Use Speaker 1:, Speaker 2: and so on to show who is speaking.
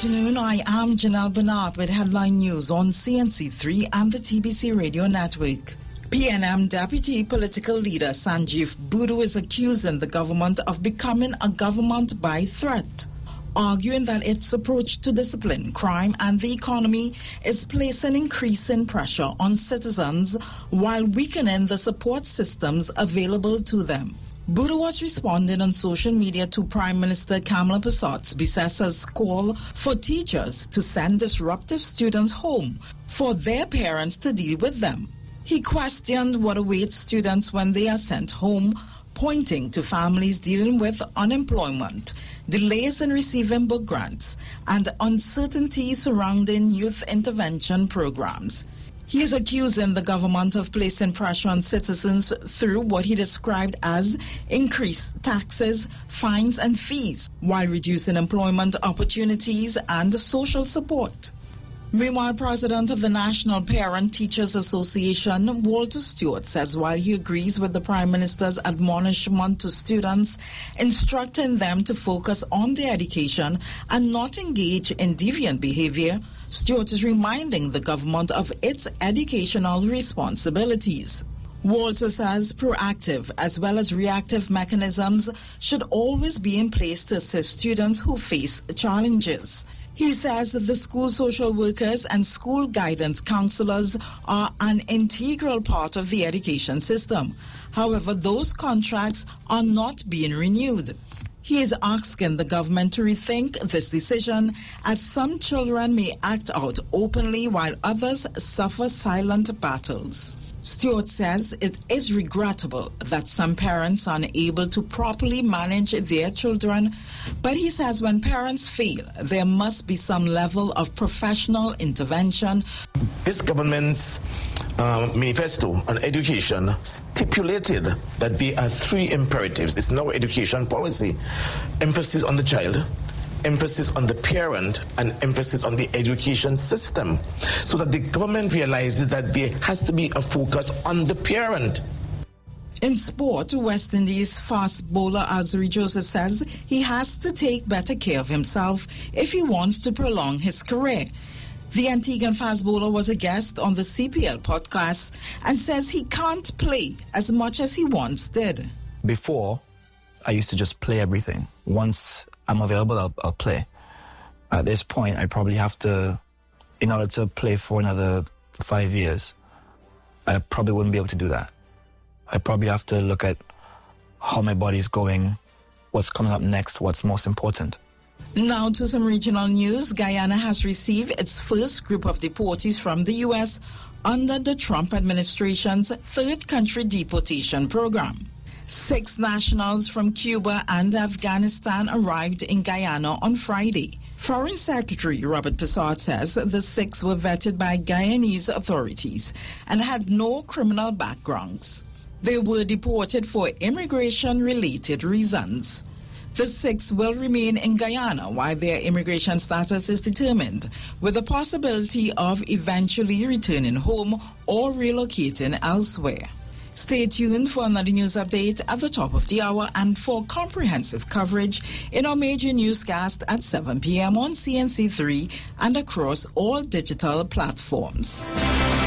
Speaker 1: afternoon. I am Janelle Bernard with headline news on CNC3 and the TBC Radio Network. PNM Deputy Political Leader Sanjeev Budu is accusing the government of becoming a government by threat, arguing that its approach to discipline, crime and the economy is placing increasing pressure on citizens while weakening the support systems available to them. Budu was responding on social media to Prime Minister Kamla Persaud's call for teachers to send disruptive students home for their parents to deal with them. He questioned what awaits students when they are sent home, pointing to families dealing with unemployment, delays in receiving book grants, and uncertainty surrounding youth intervention programs. He is accusing the government of placing pressure on citizens through what he described as increased taxes, fines, and fees, while reducing employment opportunities and social support. Meanwhile, President of the National Parent Teachers Association, Walter Stewart, says while he agrees with the Prime Minister's admonishment to students, instructing them to focus on their education and not engage in deviant behavior, Stewart is reminding the government of its educational responsibilities. Walter says proactive as well as reactive mechanisms should always be in place to assist students who face challenges. He says that the school social workers and school guidance counselors are an integral part of the education system. However, those contracts are not being renewed. He is asking the government to rethink this decision, as some children may act out openly while others suffer silent battles. Stewart says it is regrettable that some parents are unable to properly manage their children, but he says when parents fail, there must be some level of professional intervention.
Speaker 2: This government's manifesto on education stipulated that there are three imperatives. It's now education policy: emphasis on the child, emphasis on the parent, and emphasis on the education system, so that the government realizes that there has to be a focus on the parent.
Speaker 1: In sport, West Indies fast bowler Alzarri Joseph says he has to take better care of himself if he wants to prolong his career. The Antiguan fast bowler was a guest on the CPL podcast and says he can't play as much as he once did.
Speaker 3: Before, I used to just play everything. Once I'm available, I'll play. At this point, I probably have to, in order to play for another 5 years, I probably wouldn't be able to do that. I probably have to look at how my body's going, what's coming up next, what's most important.
Speaker 1: Now to some regional news. Guyana has received its first group of deportees from the U.S. under the Trump administration's third country deportation program. 6 nationals from Cuba and Afghanistan arrived in Guyana on Friday. Foreign Secretary Robert Persaud says the 6 were vetted by Guyanese authorities and had no criminal backgrounds. They were deported for immigration-related reasons. The 6 will remain in Guyana while their immigration status is determined, with the possibility of eventually returning home or relocating elsewhere. Stay tuned for another news update at the top of the hour and for comprehensive coverage in our major newscast at 7 p.m. on CNC3 and across all digital platforms.